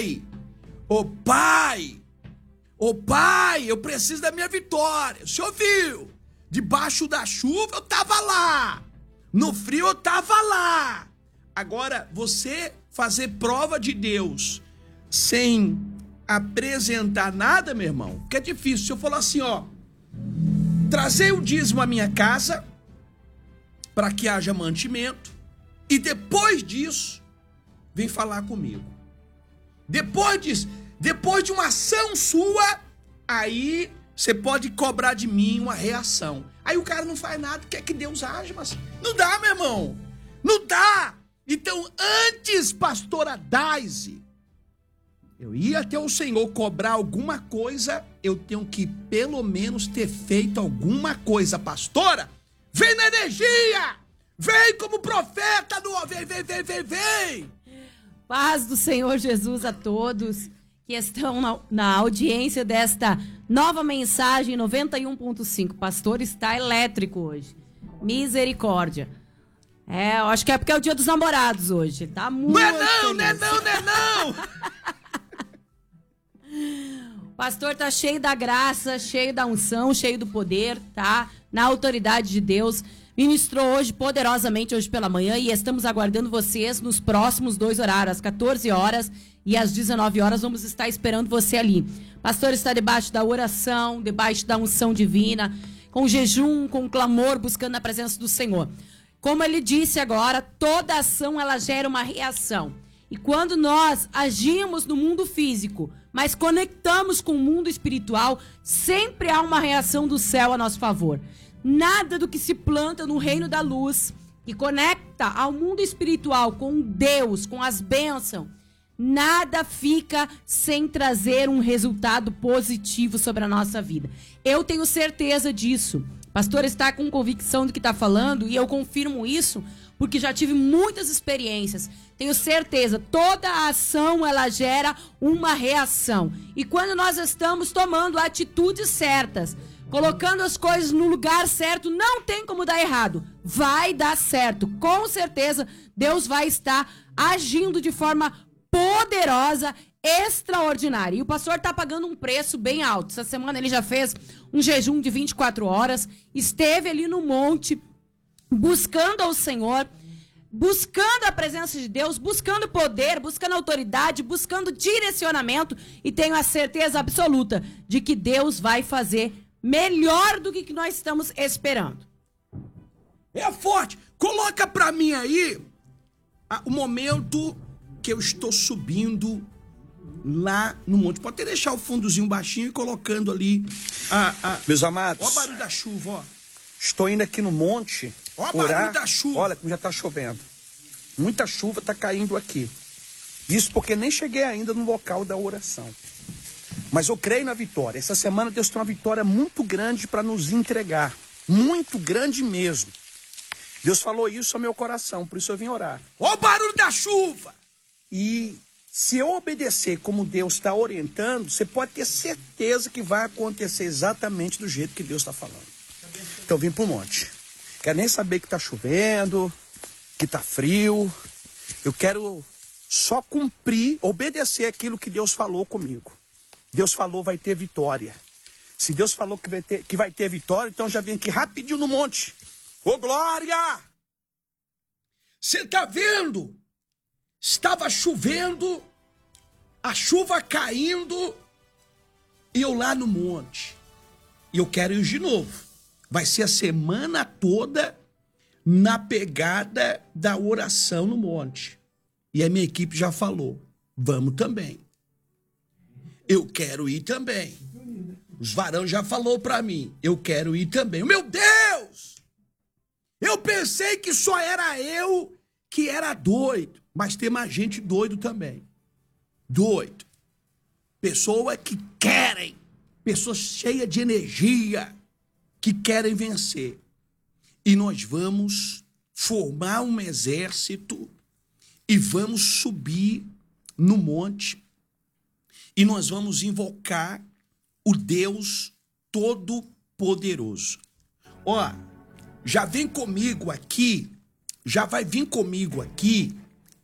ô pai, eu preciso da minha vitória. O senhor viu? Debaixo da chuva eu tava lá. No frio eu tava lá. Agora, você fazer prova de Deus sem apresentar nada, meu irmão, que é difícil. Se eu falar assim, ó, trazer o dízimo à minha casa para que haja mantimento e depois disso, vem falar comigo. Depois disso, depois de uma ação sua, aí você pode cobrar de mim uma reação. Aí o cara não faz nada, quer que Deus haja, mas não dá, meu irmão. Não dá. Então, antes, pastora Daisy, eu ia até o Senhor cobrar alguma coisa, eu tenho que pelo menos ter feito alguma coisa. Pastora, vem na energia! Vem como profeta do... Vem! Paz do Senhor Jesus a todos que estão na audiência desta nova mensagem 91.5. Pastor está elétrico hoje. Misericórdia. Eu acho que é porque é o dia dos namorados hoje. Tá muito não! O pastor tá cheio da graça, cheio da unção, cheio do poder, tá? Na autoridade de Deus. Ministrou hoje poderosamente hoje pela manhã e estamos aguardando vocês nos próximos 2 horários, às 14 horas e às 19 horas. Vamos estar esperando você ali. O pastor está debaixo da oração, debaixo da unção divina, com jejum, com clamor, buscando a presença do Senhor. Como ele disse agora, toda ação ela gera uma reação. E quando nós agimos no mundo físico, mas conectamos com o mundo espiritual, sempre há uma reação do céu a nosso favor. Nada do que se planta no reino da luz e conecta ao mundo espiritual com Deus, com as bênçãos, nada fica sem trazer um resultado positivo sobre a nossa vida. Eu tenho certeza disso. O pastor está com convicção do que está falando e eu confirmo isso porque já tive muitas experiências. Tenho certeza, toda ação ela gera uma reação. E quando nós estamos tomando atitudes certas, colocando as coisas no lugar certo, não tem como dar errado. Vai dar certo. Com certeza, Deus vai estar agindo de forma poderosa, extraordinária. E o pastor está pagando um preço bem alto. Essa semana ele já fez um jejum de 24 horas, esteve ali no monte, buscando ao Senhor, buscando a presença de Deus, buscando poder, buscando autoridade, buscando direcionamento. E tenho a certeza absoluta de que Deus vai fazer melhor do que nós estamos esperando. É forte. Coloca pra mim aí o momento que eu estou subindo lá no monte. Pode até deixar o fundozinho baixinho e colocando ali Meus amados, ó o barulho da chuva, ó. Estou indo aqui no monte Ó o orar. barulho da chuva. Olha como já está chovendo. Muita chuva está caindo aqui. Isso porque nem cheguei ainda no local da oração. Mas eu creio na vitória. Essa semana Deus tem uma vitória muito grande para nos entregar. Muito grande mesmo. Deus falou isso ao meu coração, por isso eu vim orar. Ó o barulho da chuva. E se eu obedecer como Deus está orientando, você pode ter certeza que vai acontecer exatamente do jeito que Deus está falando. Então eu vim para o monte. Quero nem saber que está chovendo, que está frio. Eu quero só cumprir, obedecer aquilo que Deus falou comigo. Deus falou, vai ter vitória. Se Deus falou que vai ter vitória, então já vem aqui rapidinho no monte. Ô, glória! Você tá vendo? Estava chovendo, a chuva caindo, e eu lá no monte. E eu quero ir de novo. Vai ser a semana toda na pegada da oração no monte. E a minha equipe já falou, vamos também. Eu quero ir também. Os varões já falou pra mim, eu quero ir também. Meu Deus! Eu pensei que só era eu que era doido, mas tem mais gente doido também. Doido. Pessoas que querem, pessoas cheias de energia, que querem vencer. E nós vamos formar um exército e vamos subir no monte e nós vamos invocar o Deus Todo-Poderoso. Ó, já vem comigo aqui, já vai vir comigo aqui,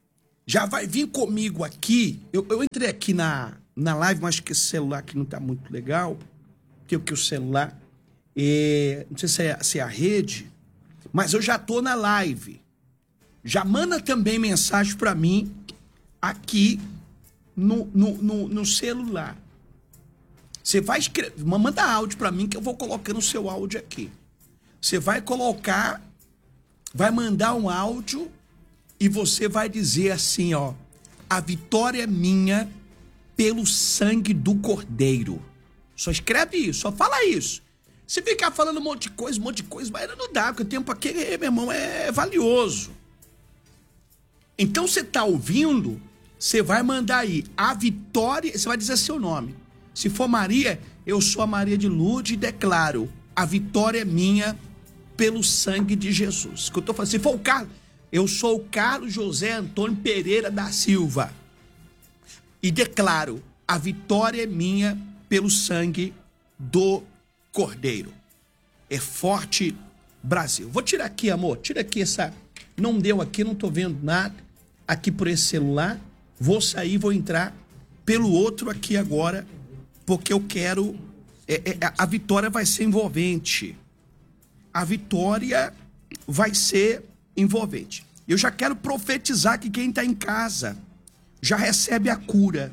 já vai vir comigo aqui. Eu entrei aqui na live, mas que esse celular aqui não tá muito legal. Porque o celular, não sei se é a rede, mas eu já tô na live. Já manda também mensagem para mim aqui no celular. Você vai escrever, manda áudio para mim que eu vou colocando o seu áudio aqui. Você vai colocar, vai mandar um áudio e você vai dizer assim, ó: a vitória é minha pelo sangue do Cordeiro. Só escreve isso, só fala isso. Se ficar falando um monte de coisa, mas não dá, porque o tempo aqui, meu irmão, é valioso. Então você tá ouvindo, você vai mandar aí a vitória, você vai dizer seu nome. Se for Maria, eu sou a Maria de Lourdes e declaro: a vitória é minha pelo sangue de Jesus. Que eu tô falando. Se for o Carlos, eu sou o Carlos José Antônio Pereira da Silva e declaro: a vitória é minha pelo sangue do Cordeiro. É forte, Brasil. Vou tirar aqui, amor. Tira aqui essa. Não deu aqui, não tô vendo nada aqui por esse celular. Vou sair, vou entrar pelo outro aqui agora, porque eu quero. A vitória vai ser envolvente. A vitória vai ser envolvente. Eu já quero profetizar que quem está em casa já recebe a cura.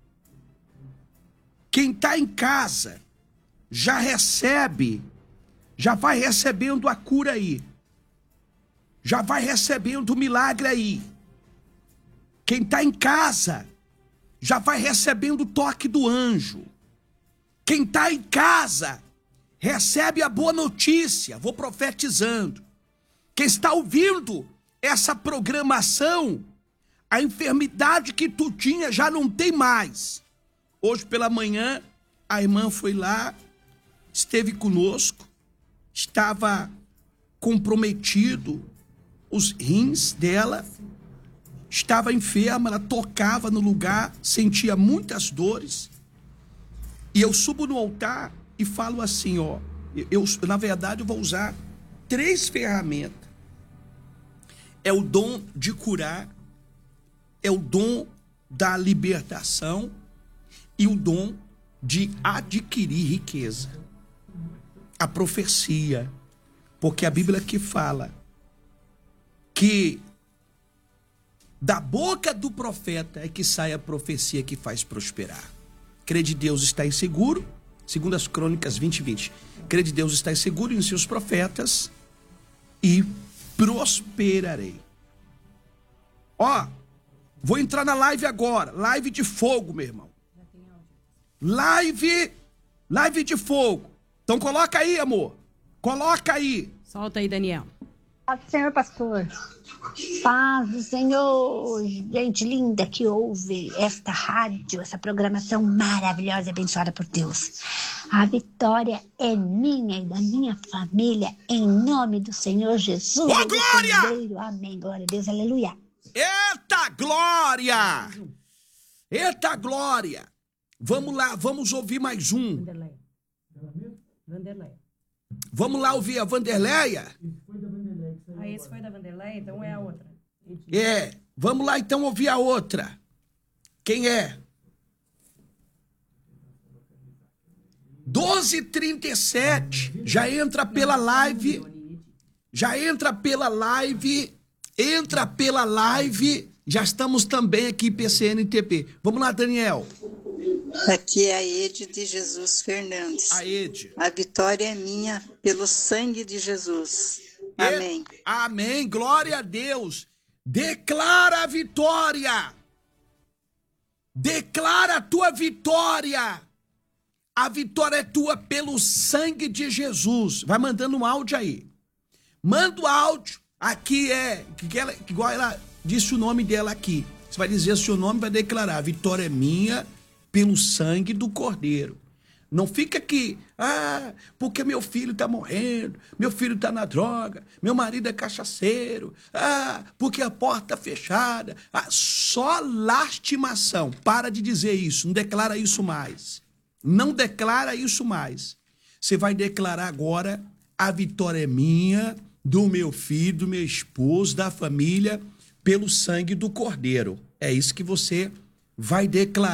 Quem está em casa já recebe, já vai recebendo a cura aí. Já vai recebendo o milagre aí. Quem está em casa já vai recebendo o toque do anjo. Quem está em casa recebe a boa notícia. Vou profetizando. Quem está ouvindo essa programação, a enfermidade que tu tinha já não tem mais. Hoje pela manhã, a irmã foi lá, esteve conosco, estava comprometido, os rins dela, estava enferma, ela tocava no lugar, sentia muitas dores. E eu subo no altar e falo assim, ó, na verdade eu vou usar 3 ferramentas. É o dom de curar, é o dom da libertação e o dom de adquirir riqueza. A profecia, porque a Bíblia aqui fala que da boca do profeta é que sai a profecia que faz prosperar. Crê de Deus está inseguro, segundo as Crônicas 20:20. Crê de Deus está inseguro em seus profetas e prosperarei. Ó, vou entrar na live agora, live de fogo, meu irmão. Live de fogo. Então coloca aí, amor. Coloca aí. Solta aí, Daniel. Paz do Senhor, pastor. Paz do Senhor. Gente linda que ouve esta rádio, essa programação maravilhosa e abençoada por Deus. A vitória é minha e da minha família, em nome do Senhor Jesus. Ô, glória! Amém. Glória a Deus. Aleluia. Eita glória! Eita glória! Vamos lá, vamos ouvir mais um. Vanderlei. Vamos lá ouvir a Vanderleia? Esse foi da Vanderlei, então é a outra. Vamos lá então ouvir a outra. Quem é? 12h37, já entra pela live, já estamos também aqui PCNTP. Vamos lá, Daniel. Aqui é a Ede de Jesus Fernandes. A Ede. A vitória é minha pelo sangue de Jesus. Amém. Amém, glória a Deus. Declara a vitória. Declara a tua vitória. A vitória é tua pelo sangue de Jesus. Vai mandando um áudio aí. Manda o áudio. Aqui igual ela disse o nome dela aqui. Você vai dizer o seu nome e vai declarar: a vitória é minha pelo sangue do Cordeiro. Não fica aqui, porque meu filho está morrendo, meu filho está na droga, meu marido é cachaceiro, porque a porta fechada. Só lastimação. Para de dizer isso, não declara isso mais. Não declara isso mais. Você vai declarar agora: a vitória é minha, do meu filho, do meu esposo, da família, pelo sangue do Cordeiro. É isso que você vai declarar.